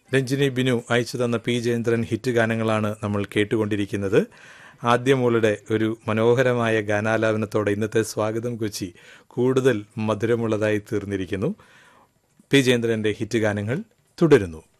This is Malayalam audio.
രഞ്ജിനി ബിനു അയച്ചു തന്ന പി ജയേന്ദ്രൻ ഹിറ്റ് ഗാനങ്ങളാണ് നമ്മൾ കേട്ടുകൊണ്ടിരിക്കുന്നത്. ആദ്യമോളുടെ ഒരു മനോഹരമായ ഗാനാലാപനത്തോടെ ഇന്നത്തെ സ്വാഗതം കൊച്ചി കൂടുതൽ മധുരമുള്ളതായി തീർന്നിരിക്കുന്നു. പി ജയേന്ദ്രന്റെ ഹിറ്റ് ഗാനങ്ങൾ തുടരുന്നു.